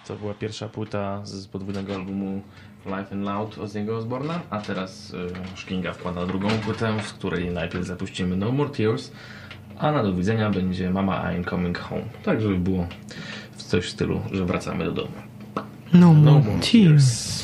To była pierwsza płyta z podwójnego albumu Live and Loud Ozzy'ego Osbourne'a, a teraz Szkinga wkłada drugą płytę, z której najpierw zapuścimy No More Tears, a na do widzenia będzie Mama I'm Coming Home. Tak, żeby było w coś w stylu, że wracamy do domu. No More Tears.